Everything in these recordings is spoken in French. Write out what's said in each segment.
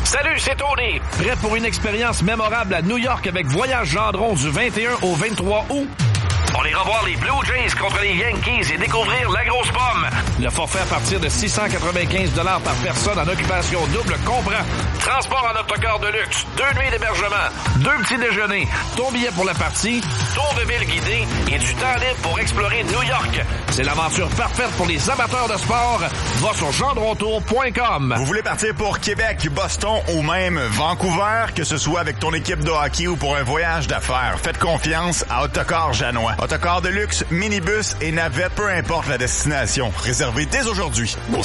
Salut, c'est Tony. Prêt pour une expérience mémorable à New York avec Voyage Gendron du 21 au 23 août? On ira voir les Blue Jays contre les Yankees et découvrir la grosse pomme. Le forfait à partir de 695 $ par personne en occupation double comprend transport en autocar de luxe, 2 nuits d'hébergement, 2 petits déjeuners, ton billet pour la partie, tour de ville guidé et du temps libre pour explorer New York. C'est l'aventure parfaite pour les amateurs de sport. Va sur gendrontour.com. Vous voulez partir pour Québec, Boston ou même Vancouver, que ce soit avec ton équipe de hockey ou pour un voyage d'affaires, faites confiance à Autocar Janois. Autocar de luxe, minibus et navette, peu importe la destination. Réservez dès aujourd'hui au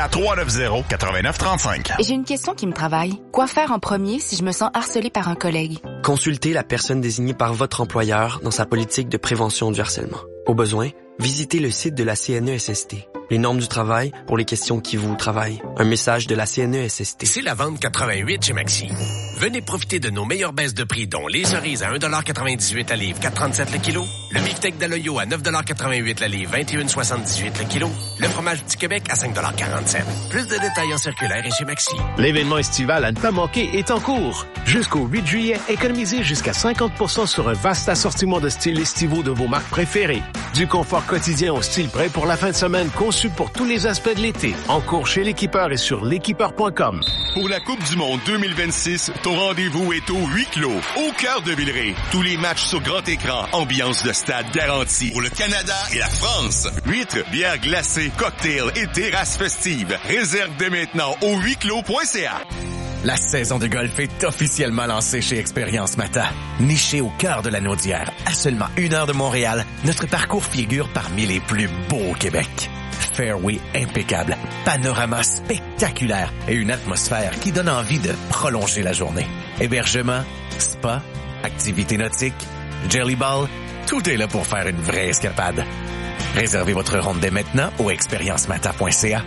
514-390-8935. J'ai une question qui me travaille. Quoi faire en premier si je me sens harcelée par un collègue? Consultez la personne désignée par votre employeur dans sa politique de prévention du harcèlement. Au besoin, visitez le site de la CNESST. Les normes du travail pour les questions qui vous travaillent. Un message de la CNESST. C'est la vente 88 chez Maxi. Venez profiter de nos meilleures baisses de prix, dont les cerises à 1,98 $ la livre, 4,37 le kilo. Le beefsteak d'Aloyo à 9,88 $ la livre, 21,78 le kilo. Le fromage du Québec à 5,47 $. Plus de détails en circulaire et chez Maxi. L'événement estival à ne pas manquer est en cours. Jusqu'au 8 juillet, économisez jusqu'à 50% sur un vaste assortiment de styles estivaux de vos marques préférées. Du confort quotidien au style prêt pour la fin de semaine, conçu pour tous les aspects de l'été. En cours chez l'équipeur et sur l'équipeur.com. Pour la Coupe du Monde 2026, ton rendez-vous est au huis clos, au cœur de Villeray. Tous les matchs sur grand écran, ambiance de stade garantie. Pour le Canada et la France, huîtres, bières glacées, cocktails et terrasses festives. Réserve dès maintenant au huisclos.ca. La saison de golf est officiellement lancée chez Expérience Mata. Niché au cœur de la Naudière, à seulement 1 heure de Montréal, notre parcours figure parmi les plus beaux au Québec. Fairway impeccable, panorama spectaculaire et une atmosphère qui donne envie de prolonger la journée. Hébergement, spa, activités nautiques, jelly ball, tout est là pour faire une vraie escapade. Réservez votre ronde dès maintenant au expériencemata.ca.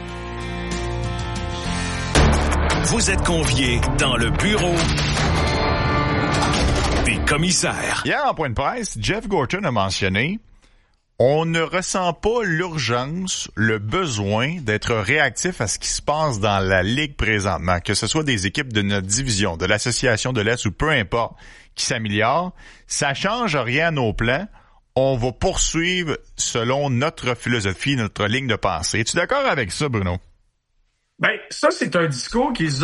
Vous êtes conviés dans le bureau des commissaires. Hier, en point de presse, Jeff Gorton a mentionné: on ne ressent pas l'urgence, le besoin d'être réactif à ce qui se passe dans la Ligue présentement, que ce soit des équipes de notre division, de l'Association de l'Est ou peu importe, qui s'améliorent. Ça change rien à nos plans. On va poursuivre selon notre philosophie, notre ligne de pensée. Es-tu d'accord avec ça, Bruno? Ben, ça, c'est un discours qu'ils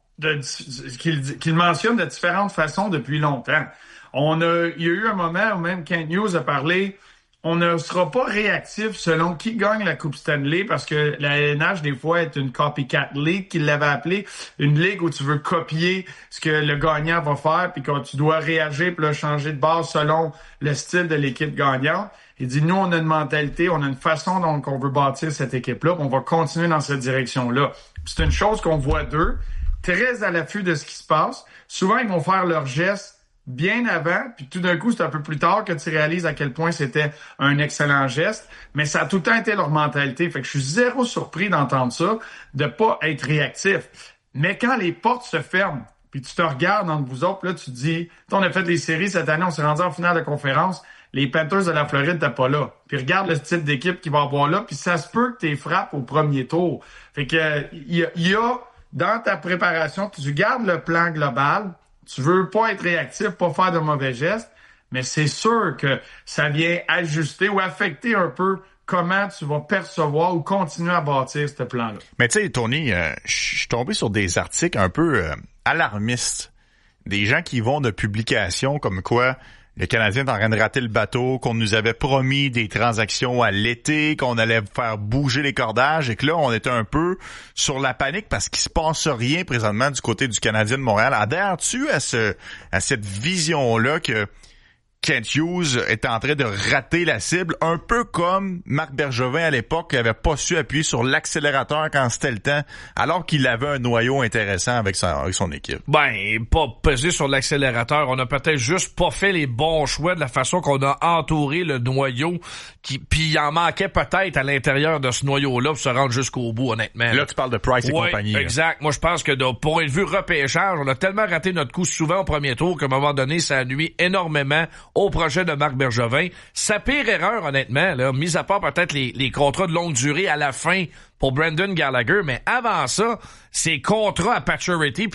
mentionnent de différentes façons depuis longtemps. Il y a eu un moment où même Kent Hughes a parlé, on ne sera pas réactif selon qui gagne la Coupe Stanley, parce que la LNH, des fois, est une copycat league, qu'il l'avait appelé, une ligue où tu veux copier ce que le gagnant va faire, puis quand tu dois réagir, puis là, changer de base selon le style de l'équipe gagnante. Il dit, nous, on a une mentalité, on a une façon dont on veut bâtir cette équipe-là, on va continuer dans cette direction-là. Puis c'est une chose qu'on voit d'eux, très à l'affût de ce qui se passe. Souvent, ils vont faire leurs gestes bien avant, puis tout d'un coup, c'est un peu plus tard que tu réalises à quel point c'était un excellent geste, mais ça a tout le temps été leur mentalité. Fait que je suis zéro surpris d'entendre ça, de pas être réactif. Mais quand les portes se ferment, puis tu te regardes entre vous autres, là, tu te dis, on a fait des séries cette année, on s'est rendu en finale de conférence, les Panthers de la Floride, t'es pas là. Puis regarde le type d'équipe qui va avoir là, puis ça se peut que t'es frappes au premier tour. Fait que il y a dans ta préparation, tu gardes le plan global, tu veux pas être réactif, pas faire de mauvais gestes, mais c'est sûr que ça vient ajuster ou affecter un peu comment tu vas percevoir ou continuer à bâtir ce plan-là. Mais tu sais, Tony, je suis tombé sur des articles un peu alarmistes. Des gens qui vont de publications comme quoi le Canadien est en train de rater le bateau, qu'on nous avait promis des transactions à l'été, qu'on allait faire bouger les cordages, et que là, on était un peu sur la panique parce qu'il se passe rien présentement du côté du Canadien de Montréal. Adhères-tu à cette vision-là que Kent Hughes est en train de rater la cible, un peu comme Marc Bergevin à l'époque qui avait pas su appuyer sur l'accélérateur quand c'était le temps, alors qu'il avait un noyau intéressant avec son équipe? Ben, pas peser sur l'accélérateur. On a peut-être juste pas fait les bons choix de la façon qu'on a entouré le noyau, puis il en manquait peut-être à l'intérieur de ce noyau-là pour se rendre jusqu'au bout, honnêtement. Là, tu parles de Price et compagnie. Exact. Là. Moi, je pense que de point de vue repêchage, on a tellement raté notre coup souvent au premier tour qu'à un moment donné, ça nuit énormément au projet de Marc Bergevin. Sa pire erreur, honnêtement, là, mis à part peut-être les contrats de longue durée à la fin pour Brendan Gallagher, mais avant ça, ses contrats à Pacioretty